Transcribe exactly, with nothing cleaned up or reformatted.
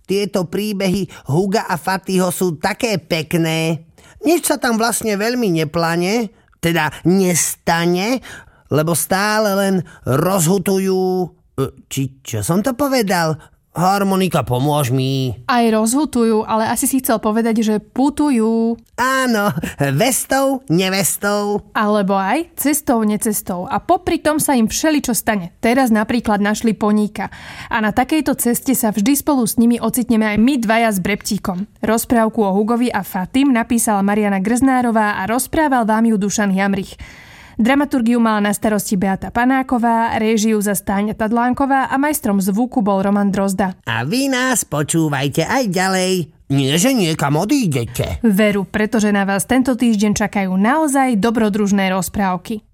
Tieto príbehy Huga a Fatiho sú také pekné. Nič sa tam vlastne veľmi neplane, teda nestane, lebo stále len rozhutujú... Či čo som to povedal? Harmonika, pomôž mi. Aj rozhutujú, ale asi si chcel povedať, že putujú. Áno, vestou, nevestou. Alebo aj cestou, necestou. A popri tom sa im všeličo stane. Teraz napríklad našli poníka. A na takejto ceste sa vždy spolu s nimi ocitneme aj my dvaja s Brebtíkom. Rozprávku o Hugovi a Fatim napísala Mariana Grznárová a rozprával vám ju Dušan Jamrich. Dramaturgiu mala na starosti Beata Panáková, réžiu za Stáňa Tadlánková a majstrom zvuku bol Roman Drozda. A vy nás počúvajte aj ďalej. Nie, že niekam odídete. Veru, pretože na vás tento týždeň čakajú naozaj dobrodružné rozprávky.